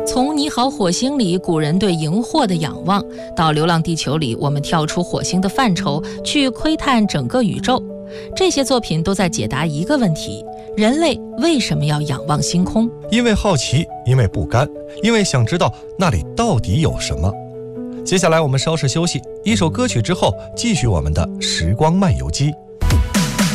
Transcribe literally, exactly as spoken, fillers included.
从《你好，火星》里古人对荧惑的仰望，到《流浪地球》里我们跳出火星的范畴，去窥探整个宇宙，这些作品都在解答一个问题：人类为什么要仰望星空？ 因为好奇，因为不甘，因为想知道那里到底有什么。接下来我们稍事休息，一首歌曲之后，继续我们的时光漫游记。